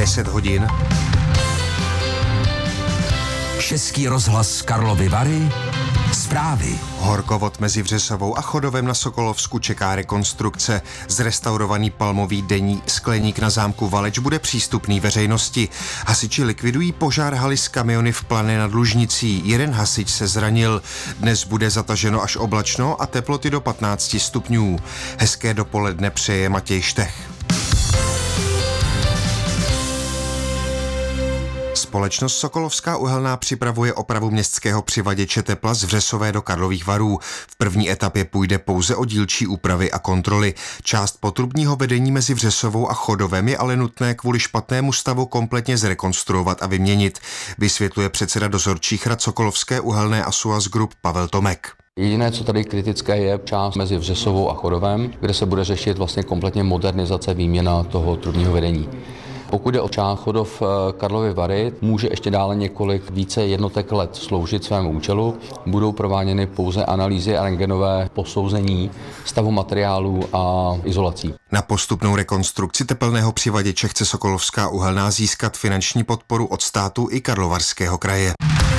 10 hodin. Český rozhlas Karlovy Vary. Zprávy. Horkovod mezi Vřesovou a Chodovem na Sokolovsku čeká rekonstrukce. Zrestaurovaný palmový denní skleník na zámku Valeč bude přístupný veřejnosti. Hasiči likvidují požár haly s kamiony v Plané nad Lužnicí. Jeden hasič se zranil. Dnes bude zataženo až oblačno a teploty do 15 stupňů. Hezké dopoledne přeje Matěj Štech. Společnost Sokolovská uhelná připravuje opravu městského přivaděče tepla z Vřesové do Karlových Varů. V první etapě půjde pouze o dílčí úpravy a kontroly. Část potrubního vedení mezi Vřesovou a Chodovem je ale nutné kvůli špatnému stavu kompletně zrekonstruovat a vyměnit, vysvětluje předseda dozorčích rad Sokolovské uhelné a Suaz Group Pavel Tomek. Jediné, co tady kritické, je část mezi Vřesovou a Chodovem, kde se bude řešit vlastně kompletně modernizace, výměna toho trubního vedení. Pokud jde o část Chodov Karlovy Vary, může ještě dále několik více jednotek let sloužit svému účelu. Budou prováděny pouze analýzy a rentgenové posouzení stavu materiálů a izolací. Na postupnou rekonstrukci tepelného přivaděče chce Sokolovská uhelná získat finanční podporu od státu i Karlovarského kraje.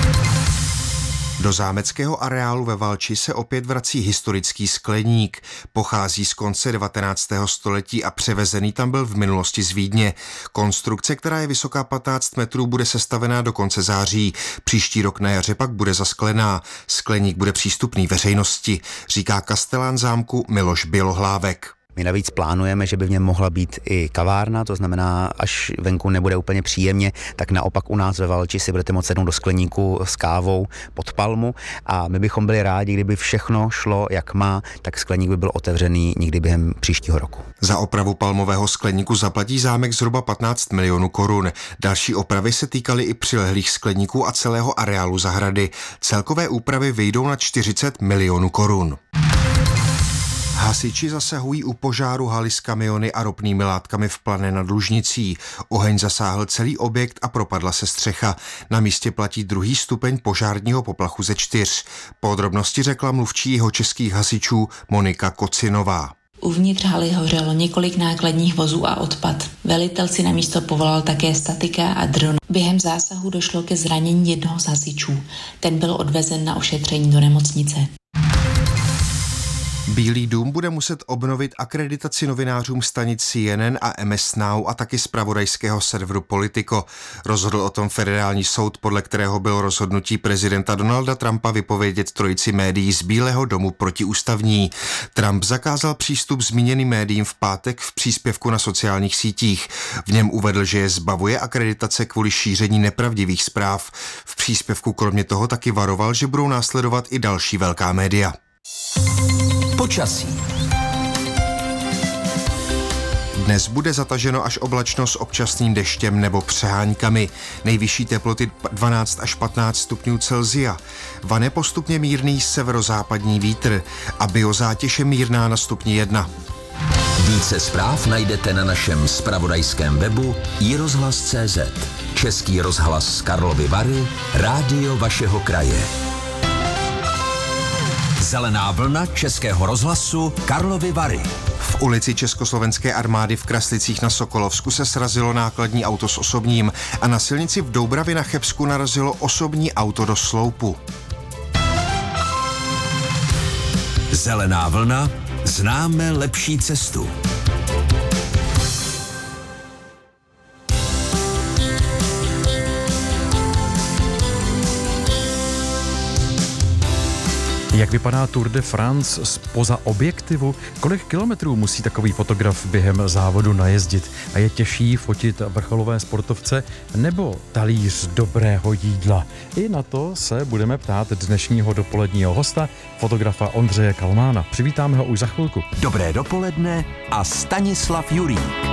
Do zámeckého areálu ve Valči se opět vrací historický skleník. Pochází z konce 19. století a převezený tam byl v minulosti z Vídně. Konstrukce, která je vysoká 15 metrů, bude sestavená do konce září. Příští rok na jaře pak bude zasklená. Skleník bude přístupný veřejnosti, říká kastelán zámku Miloš Bělohlávek. My navíc plánujeme, že by v něm mohla být i kavárna, to znamená, až venku nebude úplně příjemně, tak naopak u nás ve Valči si budete moct sednout do skleníku s kávou pod palmu a my bychom byli rádi, kdyby všechno šlo jak má, tak skleník by byl otevřený někdy během příštího roku. Za opravu palmového skleníku zaplatí zámek zhruba 15 milionů korun. Další opravy se týkaly i přilehlých skleníků a celého areálu zahrady. Celkové úpravy vyjdou na 40 milionů korun. Hasiči zasahují u požáru haly s kamiony a ropnými látkami v Plané nad Lužnicí. Oheň zasáhl celý objekt a propadla se střecha. Na místě platí 2. stupeň požárního poplachu ze 4. Podrobnosti řekla mluvčí jihočeských hasičů Monika Kocinová. Uvnitř haly hořelo několik nákladních vozů a odpad. Velitel si na místo povolal také statika a dron. Během zásahu došlo ke zranění jednoho z hasičů. Ten byl odvezen na ošetření do nemocnice. Bílý dům bude muset obnovit akreditaci novinářům stanic CNN a MS Now a taky zpravodajského serveru Politico. Rozhodl o tom federální soud, podle kterého bylo rozhodnutí prezidenta Donalda Trumpa vypovědět trojici médií z Bílého domu protiústavní. Trump zakázal přístup zmíněným médiím v pátek v příspěvku na sociálních sítích. V něm uvedl, že je zbavuje akreditace kvůli šíření nepravdivých zpráv. V příspěvku kromě toho taky varoval, že budou následovat i další velká média. Počasí. Dnes bude zataženo až oblačno s občasným deštěm nebo přeháňkami. Nejvyšší teploty 12 až 15 stupňů Celsia. Vane postupně mírný severozápadní vítr a biozátěž je mírná na stupni 1. Více zpráv najdete na našem zpravodajském webu iRozhlas.cz. Český rozhlas Karlovy Vary, rádio vašeho kraje. Zelená vlna Českého rozhlasu Karlovy Vary. V ulici Československé armády v Kraslicích na Sokolovsku se srazilo nákladní auto s osobním a na silnici v Doubravě na Chebsku narazilo osobní auto do sloupu. Zelená vlna, známe lepší cestu. Jak vypadá Tour de France zpoza objektivu? Kolik kilometrů musí takový fotograf během závodu najezdit? A je těžší fotit vrcholové sportovce nebo talíř dobrého jídla? I na to se budeme ptát dnešního dopoledního hosta, fotografa Ondřeje Kalmána. Přivítáme ho už za chvilku. Dobré dopoledne a Stanislav Jurík.